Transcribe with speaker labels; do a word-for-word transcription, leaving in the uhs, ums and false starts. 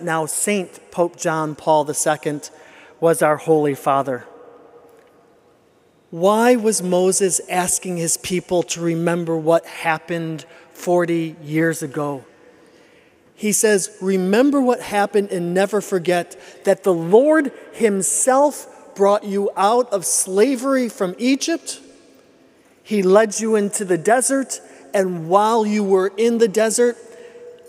Speaker 1: Now, Saint Pope John Paul the Second was our Holy Father. Why was Moses asking his people to remember what happened forty years ago? He says, remember what happened and never forget that the Lord himself brought you out of slavery from Egypt. He led you into the desert, and while you were in the desert,